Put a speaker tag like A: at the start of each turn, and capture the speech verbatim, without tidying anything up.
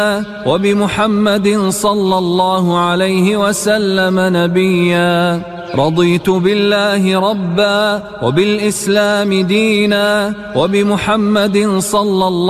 A: وبمحمد صلى الله عليه وسلم نبيا. رضيت بالله ربا وبالإسلام دينا وبمحمد صلى الله